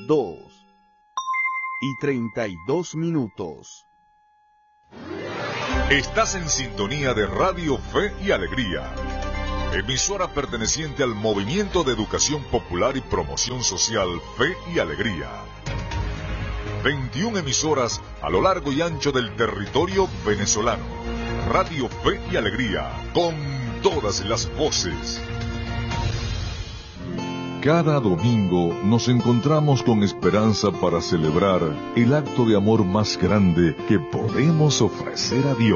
2:32. Estás en sintonía de Radio Fe y Alegría, emisora perteneciente al Movimiento de Educación Popular y Promoción Social Fe y Alegría. 21 emisoras a lo largo y ancho del territorio venezolano. Radio Fe y Alegría, con todas las voces. Cada domingo nos encontramos con esperanza para celebrar el acto de amor más grande que podemos ofrecer a Dios.